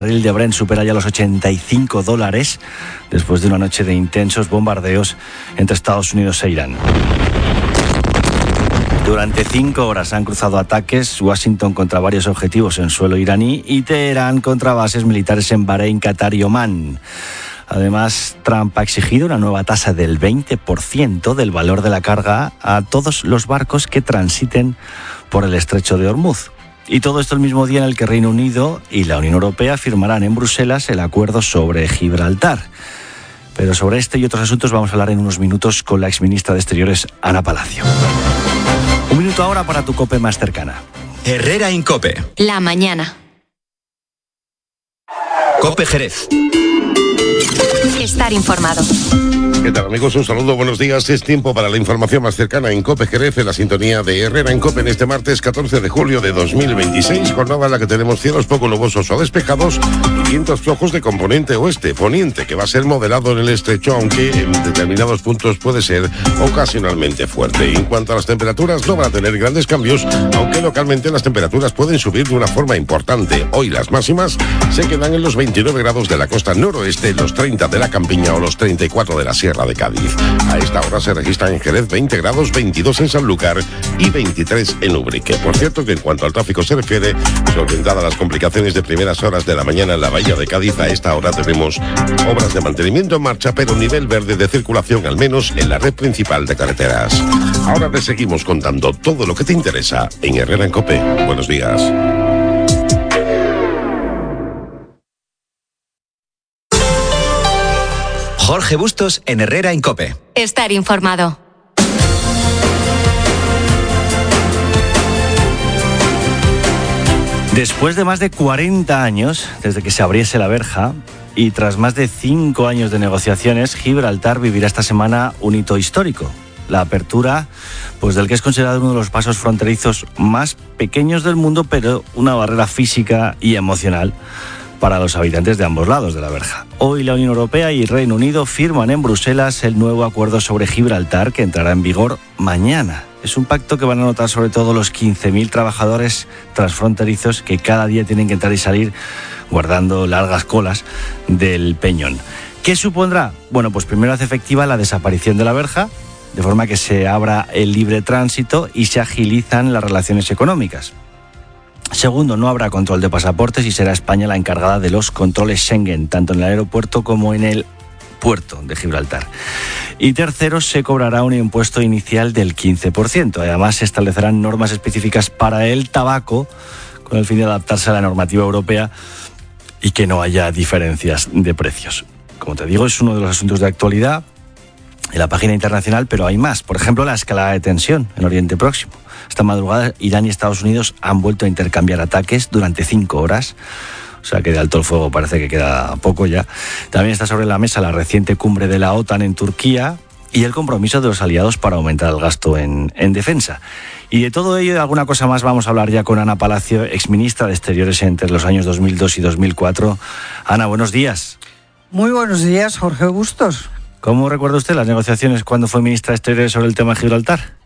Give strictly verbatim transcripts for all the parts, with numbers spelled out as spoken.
El barril de Brent supera ya los ochenta y cinco dólares después de una noche de intensos bombardeos entre Estados Unidos e Irán. Durante cinco horas han cruzado ataques Washington contra varios objetivos en suelo iraní y Teherán contra bases militares en Bahrein, Qatar y Omán. Además, Trump ha exigido una nueva tasa del veinte por ciento del valor de la carga a todos los barcos que transiten por el estrecho de Hormuz. Y todo esto el mismo día en el que Reino Unido y la Unión Europea firmarán en Bruselas el acuerdo sobre Gibraltar. Pero sobre este y otros asuntos vamos a hablar en unos minutos con la exministra de Exteriores, Ana Palacio. Un minuto ahora para tu COPE más cercana. Herrera Incope. La mañana. COPE Jerez. Estar informado. ¿Qué tal, amigos? Un saludo, buenos días. Es tiempo para la información más cercana en COPE Jerez, en la sintonía de Herrera en COPE en este martes catorce de julio de dos mil veintiséis, jornada en la que tenemos cielos poco nubosos o despejados y vientos flojos de componente oeste, poniente, que va a ser moderado en el estrecho, aunque en determinados puntos puede ser ocasionalmente fuerte. En cuanto a las temperaturas, no van a tener grandes cambios, aunque localmente las temperaturas pueden subir de una forma importante. Hoy las máximas se quedan en los veintinueve grados de la costa noroeste, los treinta de la campiña o los treinta y cuatro de la sierra de Cádiz. A esta hora se registran en Jerez veinte grados, veintidós en Sanlúcar y veintitrés en Ubrique. Por cierto, que en cuanto al tráfico se refiere, solventadas las complicaciones de primeras horas de la mañana en la bahía de Cádiz, a esta hora tenemos obras de mantenimiento en marcha, pero nivel verde de circulación al menos en la red principal de carreteras. Ahora te seguimos contando todo lo que te interesa en Herrera en COPE. Buenos días. Jorge Bustos en Herrera en COPE. Estar informado. Después de más de cuarenta años, desde que se abriese la verja, y tras más de cinco años de negociaciones, Gibraltar vivirá esta semana un hito histórico. La apertura, pues del que es considerado uno de los pasos fronterizos más pequeños del mundo, pero una barrera física y emocional para los habitantes de ambos lados de la verja. Hoy la Unión Europea y Reino Unido firman en Bruselas el nuevo acuerdo sobre Gibraltar, que entrará en vigor mañana. Es un pacto que van a notar sobre todo los quince mil trabajadores transfronterizos que cada día tienen que entrar y salir guardando largas colas del peñón. ¿Qué supondrá? Bueno, pues primero hace efectiva la desaparición de la verja, de forma que se abra el libre tránsito y se agilizan las relaciones económicas. Segundo, no habrá control de pasaportes y será España la encargada de los controles Schengen, tanto en el aeropuerto como en el puerto de Gibraltar. Y tercero, se cobrará un impuesto inicial del quince por ciento. Además, se establecerán normas específicas para el tabaco, con el fin de adaptarse a la normativa europea y que no haya diferencias de precios. Como te digo, es uno de los asuntos de actualidad en la página internacional, pero hay más. Por ejemplo, la escalada de tensión en Oriente Próximo. Esta madrugada, Irán y Estados Unidos han vuelto a intercambiar ataques durante cinco horas. O sea que de alto el fuego parece que queda poco ya. También está sobre la mesa la reciente cumbre de la OTAN en Turquía y el compromiso de los aliados para aumentar el gasto en, en defensa. Y de todo ello y de alguna cosa más vamos a hablar ya con Ana Palacio, exministra de Exteriores entre los años dos mil dos y dos mil cuatro. Ana, buenos días. Muy buenos días, Jorge Bustos. ¿Cómo recuerda usted las negociaciones cuando fue ministra de Exteriores sobre el tema de Gibraltar?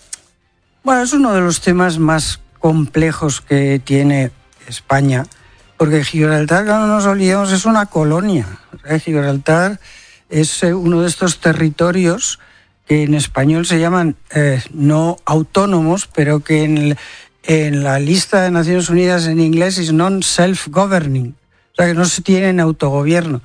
Bueno, es uno de los temas más complejos que tiene España, porque Gibraltar, no nos olvidemos, es una colonia. Gibraltar es uno de estos territorios que en español se llaman eh, no autónomos, pero que en, el, en la lista de Naciones Unidas en inglés es non-self-governing, o sea que no se tienen autogobierno.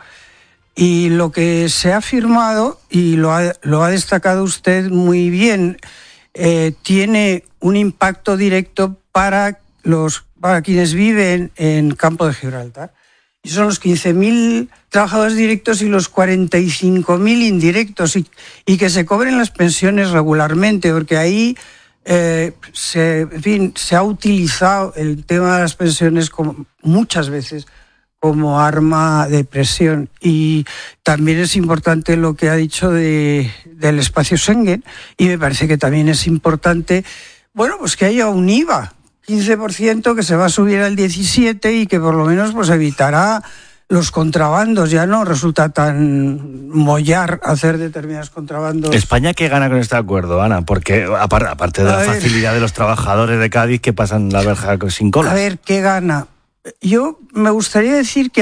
Y lo que se ha firmado, y lo ha, lo ha destacado usted muy bien, eh, tiene un impacto directo para, los, para quienes viven en Campo de Gibraltar. Y son los quince mil trabajadores directos y los cuarenta y cinco mil indirectos, y, y que se cobren las pensiones regularmente, porque ahí eh, se, en fin, se ha utilizado el tema de las pensiones como, muchas veces como arma de presión. Y también es importante lo que ha dicho de, del espacio Schengen, y me parece que también es importante, bueno, pues que haya un I V A, quince por ciento que se va a subir al diecisiete por ciento y que por lo menos pues evitará los contrabandos. Ya no resulta tan mollar hacer determinados contrabandos. ¿España qué gana con este acuerdo, Ana? Porque aparte de la facilidad de los trabajadores de Cádiz que pasan la verja sin colas. A ver, ¿qué gana? Yo me gustaría decir que